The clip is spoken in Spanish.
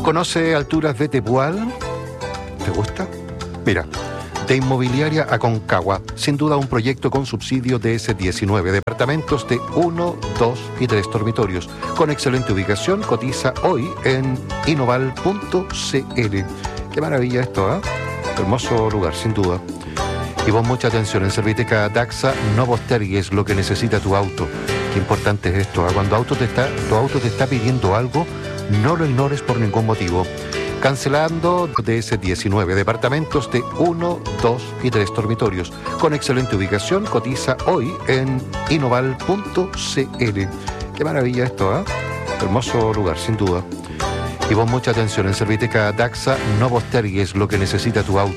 ¿Conoce Alturas de Tepual? ¿Te gusta? Mira, de Inmobiliaria Aconcagua, sin duda un proyecto con subsidio DS19, departamentos de 1, 2 y 3 dormitorios, con excelente ubicación. Cotiza hoy en inoval.cl. Qué maravilla esto, ¿eh? Hermoso lugar, sin duda. Y pon mucha atención, en Serviteca Daxa no postergues lo que necesita tu auto. Qué importante es esto, ¿eh? Cuando tu auto te está pidiendo algo, no lo ignores por ningún motivo. Cancelando DS19, departamentos de 1, 2 y 3 dormitorios, con excelente ubicación. Cotiza hoy en inoval.cl. Qué maravilla esto, ¿eh? Hermoso lugar, sin duda. Y pon mucha atención, en Serviteca Daxa no postergues lo que necesita tu auto.